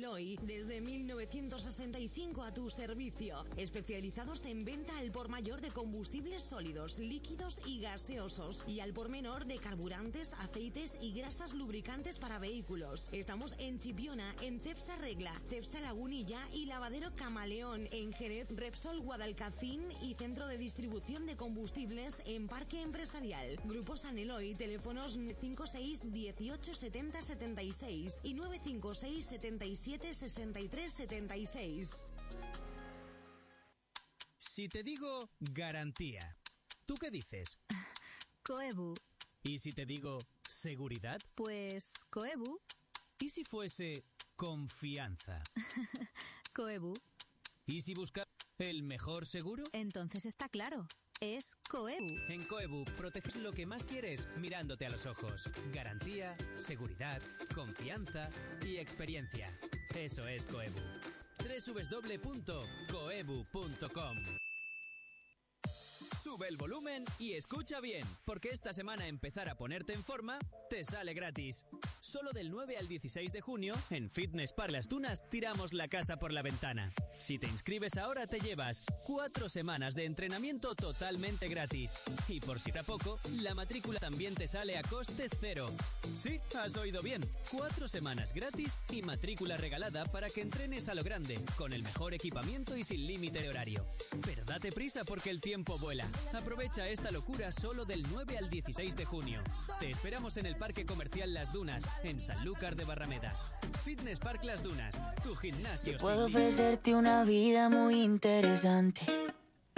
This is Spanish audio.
Eloy, desde 1965 a tu servicio. Especializados en venta al por mayor de combustibles sólidos, líquidos y gaseosos, y al por menor de carburantes, aceites y grasas lubricantes para vehículos. Estamos en Chipiona, en Cepsa Regla, Cepsa Lagunilla y Lavadero Camaleón, en Jerez, Repsol Guadalcacín y Centro de Distribución de Combustibles en Parque Empresarial. Grupo San Eloy, teléfonos 956 18 70 76 y 956 77 63 76. Si te digo garantía, ¿tú qué dices? Coebu. ¿Y si te digo seguridad? Pues Coebu. ¿Y si fuese confianza? Coebu. ¿Y si buscas el mejor seguro? Entonces está claro. Es Coebu. En Coebu proteges lo que más quieres mirándote a los ojos. Garantía, seguridad, confianza y experiencia. Eso es Coebu. www.coebu.com. Sube el volumen y escucha bien, porque esta semana empezar a ponerte en forma te sale gratis. Solo del 9 al 16 de junio, en Fitness Park Las Dunas, tiramos la casa por la ventana. Si te inscribes ahora te llevas 4 semanas de entrenamiento totalmente gratis. Y por si fuera poco, la matrícula también te sale a coste cero. Sí, has oído bien. 4 semanas gratis y matrícula regalada para que entrenes a lo grande, con el mejor equipamiento y sin límite de horario. Pero date prisa porque el tiempo vuela. Aprovecha esta locura solo del 9 al 16 de junio. Te esperamos en el Parque Comercial Las Dunas, en Sanlúcar de Barrameda. Fitness Park Las Dunas, tu gimnasio. Yo puedo ofrecerte una vida muy interesante.